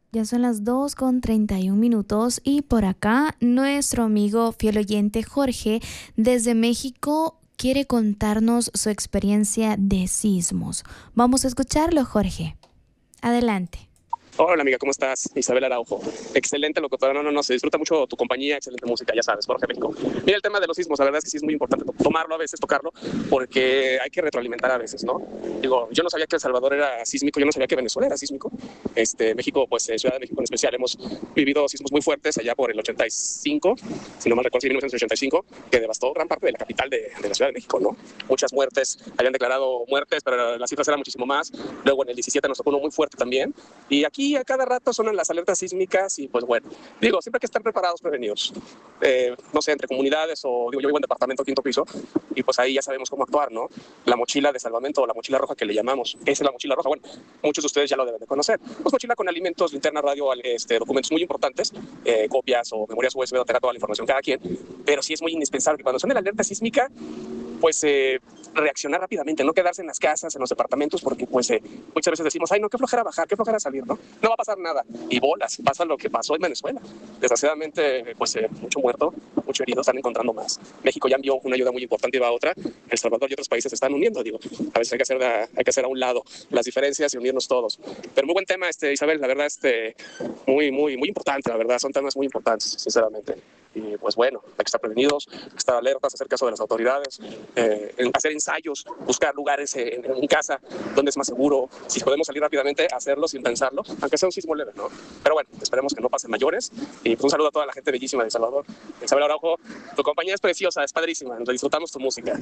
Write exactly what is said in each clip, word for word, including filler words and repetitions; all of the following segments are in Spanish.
Ya son las dos con treinta y un minutos y por acá nuestro amigo fiel oyente Jorge desde México quiere contarnos su experiencia de sismos. Vamos a escucharlo, Jorge. Adelante. Hola amiga, ¿cómo estás? Isabel Araujo. Excelente locutora, no, no, no, se disfruta mucho tu compañía, excelente música, ya sabes, Jorge México. Mira el tema de los sismos, la verdad es que sí es muy importante tomarlo a veces, tocarlo, porque hay que retroalimentar a veces, ¿no? Digo, yo no sabía que El Salvador era sísmico, yo no sabía que Venezuela era sísmico. Este, México, pues Ciudad de México en especial, hemos vivido sismos muy fuertes allá por el ochenta y cinco, si no mal recuerdo, mil novecientos ochenta y cinco, que devastó gran parte de la capital de, de la Ciudad de México, ¿no? Muchas muertes, habían declarado muertes, pero las cifras eran muchísimo más. Luego en el diecisiete nos tocó uno muy fuerte también, y aquí a cada rato son las alertas sísmicas y pues bueno, digo, siempre hay que estar preparados, prevenidos, eh, no sé, entre comunidades o digo, yo vivo en departamento quinto piso y pues ahí ya sabemos cómo actuar, ¿no? La mochila de salvamento o la mochila roja que le llamamos, esa es la mochila roja, bueno, muchos de ustedes ya lo deben de conocer, pues mochila con alimentos, linterna, radio, este, documentos muy importantes, eh, copias o memorias U S B donde tenga toda la información cada quien, pero sí es muy indispensable que cuando suene la alerta sísmica, pues eh, reaccionar rápidamente, no quedarse en las casas, en los departamentos, porque pues eh, muchas veces decimos, ay no, qué flojera bajar, qué flojera salir, ¿no? No va a pasar nada. Y bolas, pasa lo que pasó en Venezuela. Desgraciadamente, pues eh, mucho muerto, mucho herido, están encontrando más. México ya envió una ayuda muy importante y va a otra. El Salvador y otros países se están uniendo, digo. A veces hay que hacer, de, hay que hacer a un lado las diferencias y unirnos todos. Pero muy buen tema, este, Isabel, la verdad, este, muy, muy, muy importante, la verdad, son temas muy importantes, sinceramente. Y pues bueno, hay que estar prevenidos, hay que estar alertas, hacer caso de las autoridades, eh, hacer ensayos, buscar lugares en, en casa donde es más seguro. Si podemos salir rápidamente, hacerlo sin pensarlo, aunque sea un sismo leve, ¿no? Pero bueno, esperemos que no pasen mayores. Y pues un saludo a toda la gente bellísima de El Salvador. Isabel Araujo, tu compañía es preciosa, es padrísima, disfrutamos tu música.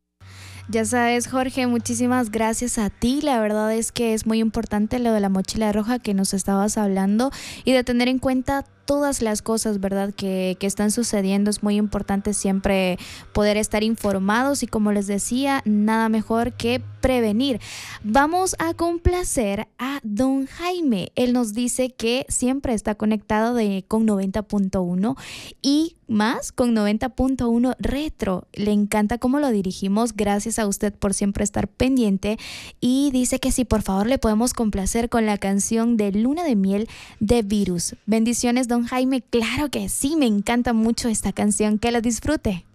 Ya sabes, Jorge, muchísimas gracias a ti. La verdad es que es muy importante lo de la mochila roja que nos estabas hablando y de tener en cuenta todas las cosas, ¿verdad?, que, que están sucediendo. Es muy importante siempre poder estar informados y, como les decía, nada mejor que prevenir. Vamos a complacer a don Jaime. Él nos dice que siempre está conectado de, con noventa punto uno y más con noventa punto uno Retro. Le encanta cómo lo dirigimos. Gracias a usted por siempre estar pendiente. Y dice que si por favor le podemos complacer con la canción de Luna de Miel de Virus. Bendiciones, don Jaime. Claro que sí, me encanta mucho esta canción. Que la disfrute.